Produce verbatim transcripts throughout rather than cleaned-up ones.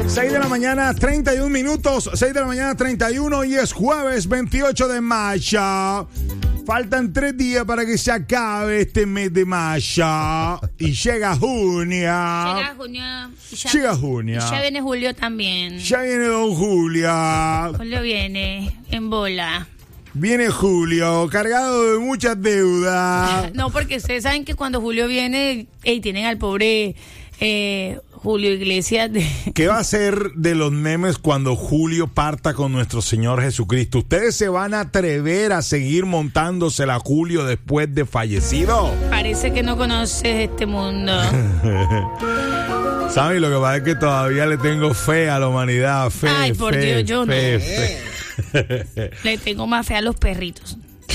seis de la mañana, treinta y un minutos. seis de la mañana, treinta y uno. Y es jueves veintiocho de mayo. Faltan tres días para que se acabe este mes de mayo. Y llega junio. Llega junio. Y ya, llega junio. Y ya viene julio también. Ya viene don Julio. Julio viene en bola. Viene Julio, cargado de muchas deudas. No, porque ustedes saben que cuando Julio viene, hey, tienen al pobre eh, Julio Iglesias. De... ¿Qué va a ser de los memes cuando Julio parta con nuestro Señor Jesucristo? ¿Ustedes se van a atrever a seguir montándosela a Julio después de fallecido? Parece que no conoces este mundo. ¿Sabes? Lo que pasa es que todavía le tengo fe a la humanidad. Fe, Ay, por fe, Dios, yo fe, no. fe. Le tengo más fe a los perritos.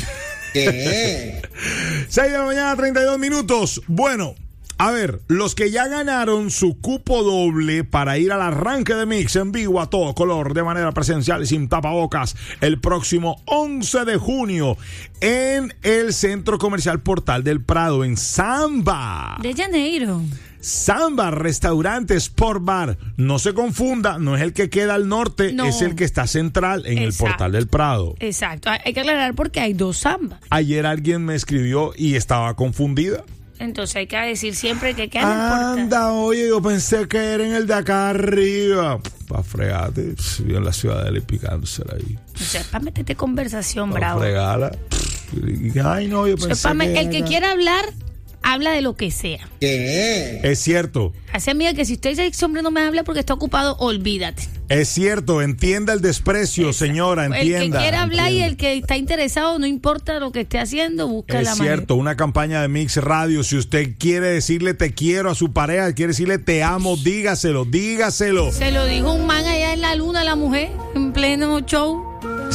¿Qué? seis de la mañana, treinta y dos minutos. Bueno, a ver, los que ya ganaron su cupo doble para ir al arranque de Mix en vivo a todo color, de manera presencial y sin tapabocas, el próximo once de junio en el Centro Comercial Portal del Prado, en Samba. De Janeiro. Samba, restaurante, Sport Bar. No se confunda, no es el que queda al norte, No. es el que está central en Exacto. el Portal del Prado. Exacto, hay que aclarar porque hay dos Sambas. Ayer alguien me escribió y estaba confundida. Entonces hay que decir siempre que queda en el portal. Anda, oye, yo pensé que era en el de acá arriba. Pa' fregarte, yo en la ciudadela y picándosela ahí. O sea, para meterte conversación, Pa' bravo. fregala. Ay, no, yo O sea, pensé pa' me- que el que era- quiera hablar, habla de lo que sea. ¿Qué? Es cierto, Hace amiga que si usted dice que ese hombre no me habla porque está ocupado, olvídate. es cierto. Entienda el desprecio, señora, entienda. El que quiera hablar entienda. y el que está interesado, no importa lo que esté haciendo, busca Es la manera. cierto, una campaña de Mix Radio. Si usted quiere decirle te quiero a su pareja, quiere decirle te amo, dígaselo, dígaselo. Se lo dijo un man allá en la luna a la mujer, en pleno show.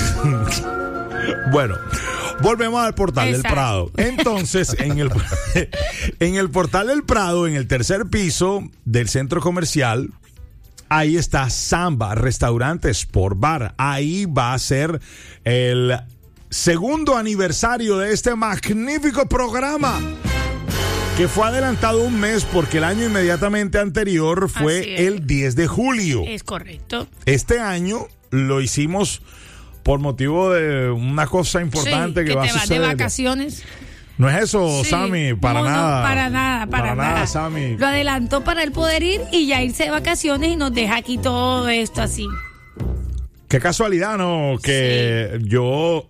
Bueno, volvemos al Portal Exacto. del Prado. Entonces, en el, en el Portal del Prado, en el tercer piso del centro comercial, ahí está Samba, restaurante Sport Bar. Ahí va a ser el segundo aniversario de este magnífico programa, que fue adelantado un mes porque el año inmediatamente anterior fue Así es. el diez de julio. Es correcto. Este año lo hicimos por motivo de una cosa importante Sí, que, que va te a vas de suceder. vacaciones. No es eso, Sí. Sammy, para No, no, nada. para nada, para, nada. Sammy. Lo adelantó para él poder ir y ya irse de vacaciones y nos deja aquí todo esto así. Qué casualidad, ¿no? Que yo...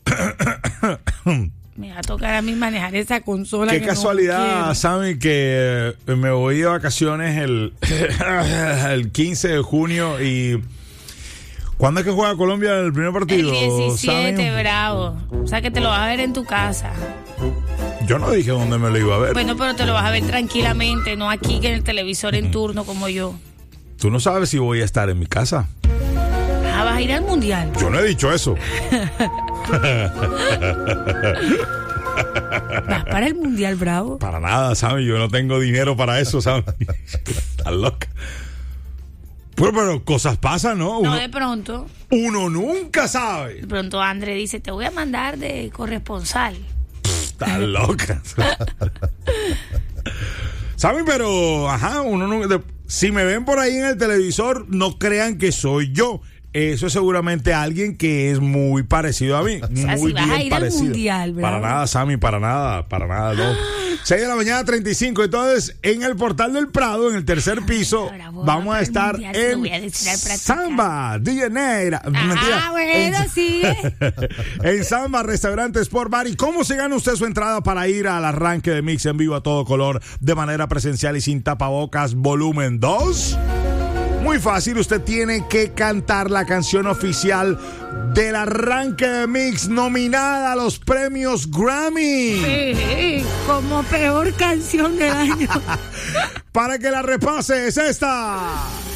Me va a tocar a mí manejar esa consola. Qué que no casualidad, quiero. Sammy, que me voy de vacaciones el, el quince de junio y... ¿Cuándo es que juega Colombia el primer partido? El diecisiete, Sammy? bravo. O sea que te lo vas a ver en tu casa. Yo no dije dónde me lo iba a ver. Bueno, pero te lo vas a ver tranquilamente, no aquí que en el televisor en turno como yo. Tú no sabes si voy a estar en mi casa. Ah, vas a ir al mundial. Yo no he dicho eso. Vas para el mundial, bravo. Para nada, Sammy. Yo no tengo dinero para eso, Sammy. Estás loca. Pero, pero cosas pasan, ¿no? No, Uno, de pronto. uno nunca sabe. De pronto André dice, te voy a mandar de corresponsal. Estás loca. Sammy, pero, ajá, uno no... de- si me ven por ahí en el televisor, no crean que soy yo. Eso es seguramente alguien que es muy parecido a mí. sea, muy si vas bien a ir al parecido. mundial, Para bravo. nada, Sammy, para nada, para nada, no. seis de la mañana, treinta y cinco. Entonces, en el Portal del Prado, en el tercer piso, bravo, vamos para a el estar mundial, se lo voy a en decir al practicar. Samba, D J Neira. Mentira. Ah, bueno, En- sí. en Samba, restaurante Sport Bar. ¿Y cómo se gana usted su entrada para ir al arranque de Mix en vivo a todo color, de manera presencial y sin tapabocas, volumen dos? Muy fácil, usted tiene que cantar la canción oficial del arranque de Mix, nominada a los premios Grammy. Sí, como peor canción del año. Para que la repase, es esta.